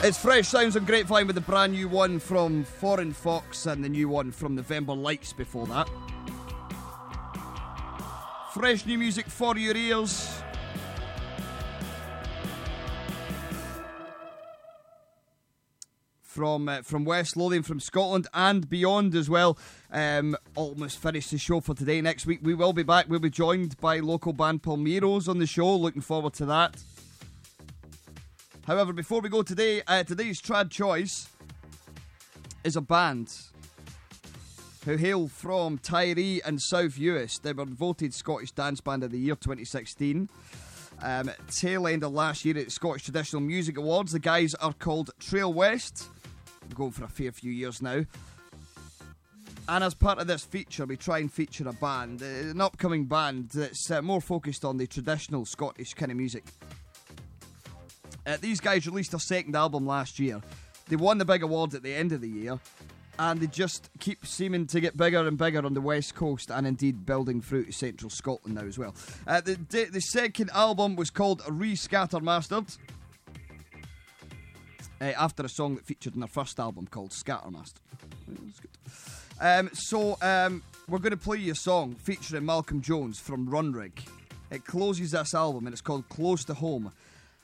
It's Fresh Sounds on Grapevine with the brand new one from Foreign Fox and the new one from November Lights before that. Fresh new music for your ears. From West Lothian, from Scotland and beyond as well. Almost finished the show for today. Next week we will be back. We'll be joined by local band Palmeiros on the show. Looking forward to that. However, before we go today, today's trad choice is a band who hail from Tiree and South Uist. They were voted Scottish Dance Band of the Year 2016. Tail end of last year at Scottish Traditional Music Awards. The guys are called Trail West. We're going for a fair few years now. And as part of this feature, we try and feature a band, an upcoming band that's more focused on the traditional Scottish kind of music. These guys released their second album last year. They won the big award at the end of the year, and they just keep seeming to get bigger and bigger on the west coast, and indeed building through to central Scotland now as well. The second album was called Re-Scattermastered, after a song that featured in their first album called Scattermaster. That's good. We're going to play you a song featuring Malcolm Jones from Runrig. It closes this album, and it's called Close to Home.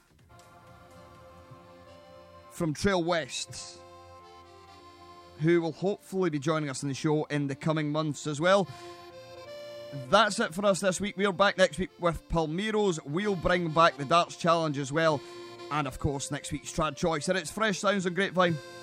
From Trail West, who will hopefully be joining us on the show in the coming months as well. That's it for us this week. We're back next week with Palmeiros. We'll bring back the Darts Challenge as well. And of course, next week's Trad Choice. And it's Fresh Sounds on Grapevine.